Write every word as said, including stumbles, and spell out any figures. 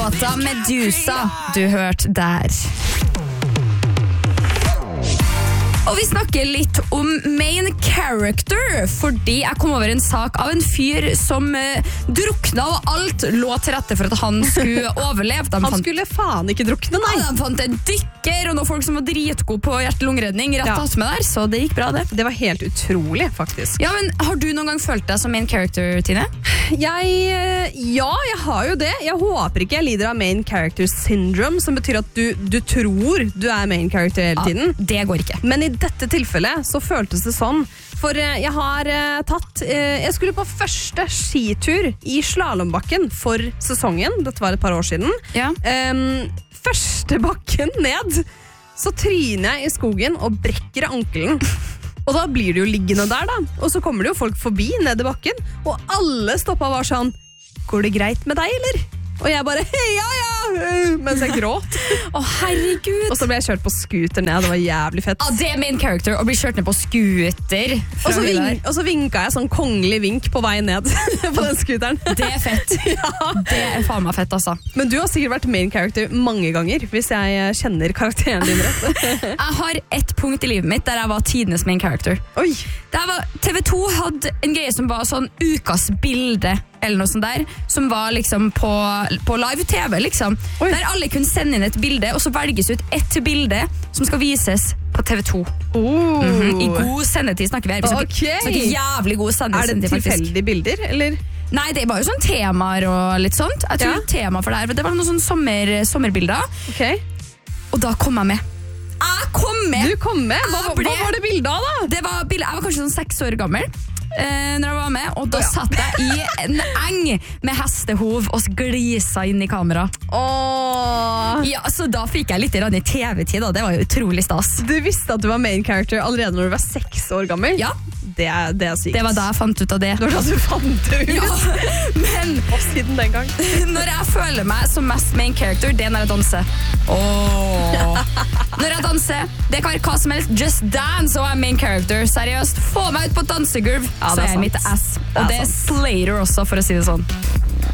Låta Medusa du hørte der. Og vi snakker litt om main character, fordi jeg kom over en sak av en fyr som uh, drukna, og alt lå til rette for at han skulle overleve. De Han fant, skulle faen ikke drukne, nei. ja, de fant en dykker, og noen folk som var dritgode på hjerte-lungeredning rett Ja. attmed der, så det gikk bra det. Det var helt utrolig, faktisk. Ja, men har du noen gang følt deg som main character, Tine? Jeg, eh, ja, jeg har jo det. Jeg håper ikke jeg lider av main character syndrome, som betyr at du, du tror du er main character hele tiden. Ja, det går ikke. Men i dette tilfellet så føltes det sånn. For eh, jeg har eh, tatt eh, Jeg skulle på første skitur i slalombakken for sesongen. Dette var et par år siden. Ja. Ehm, første bakken ned, så tryner jeg i skogen og brekker ankelen. Og da blir det jo liggende der, da. Og så kommer det jo folk forbi ned i bakken, og alle stoppa og var sånn: går det greit med deg, eller? Og jeg bare, ja, ja, mens jeg gråt. Å, herregud. Og så ble jeg kjørt på scooter ned, det var jævlig fett. Ja, det er main character å bli kjørt ned på scooter. Og så, vink, og så vinka jeg sånn kongelig vink på vei ned på den scooteren. Det er fett. Ja. Det er faen meg fett, altså. Men du har sikkert vært main character mange ganger, hvis jeg kjenner karakteren din rett. Jeg har ett punkt i livet mitt der jeg var tidenes main character. Oi. Det var, T V to hadde en greie som var sånn ukas bilde, eller noe sånt der, som var liksom på, på live-T V, liksom. Oi. Der alle kunne sende inn et bilde, og så velges ut ett bilde som skal vises på T V to. Oh. Mhm, I god sendetid snakker vi her. Vi snakker, Ok. snakker jævlig god sendetid. Er det faktisk. tilfeldige bilder, eller? Nei, det var jo sånn temaer og litt sånt. Jeg tror Ja. tema for det her, det var noen sånne sommer, sommerbilder. Ok. Og da kom jeg med. Jeg kom med! Du kom med? Hva, Jeg ble- hva var det bildet av, da? Det var bildet, jeg var kanskje sånn seks år gammel eh, når jeg var med, og da Å, ja. satt jeg i en eng med hestehov og glisa inn i kamera. Åh. Ja, så da fikk jeg litt rann i T V-tid, og det var jo utrolig stas. Du visste at du var main character allerede når du var seks år gammel? Ja, Det er, det er sykt. det var da jeg fant ut av det. Det var da du fant det ut. Ja, men Og siden den gang. når jeg føler meg som mest main character, det er når jeg danser. Åh. Når jeg danser, det kan være hva som helst. Just dance og jeg er main character. Seriøst, få meg ut på dansegulv, Ja, så det er er jeg mitt sant. ass. Det er Og det er sant. Slater også, for å si det sånn.